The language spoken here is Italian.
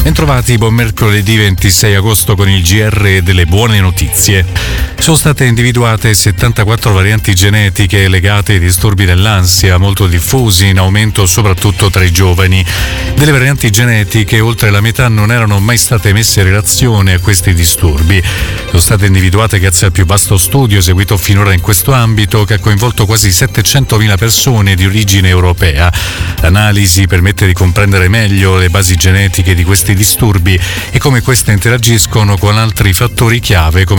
Bentrovati, buon mercoledì 26 agosto con il GR delle buone notizie. Sono state individuate 74 varianti genetiche legate ai disturbi dell'ansia, molto diffusi, in aumento soprattutto tra i giovani. Delle varianti genetiche, oltre la metà non erano mai state messe in relazione a questi disturbi. Sono state individuate grazie al più vasto studio eseguito finora in questo ambito, che ha coinvolto quasi 700.000 persone di origine europea. L'analisi permette di comprendere meglio le basi genetiche di questi disturbi e come queste interagiscono con altri fattori chiave come